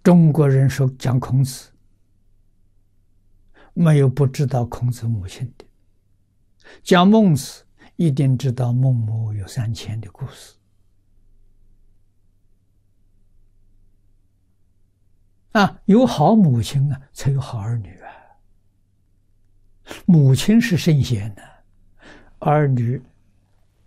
中国人说讲孔子，没有不知道孔子母亲的；讲孟子，一定知道孟母有3000的故事。有好母亲才有好儿女啊。母亲是圣贤的，儿女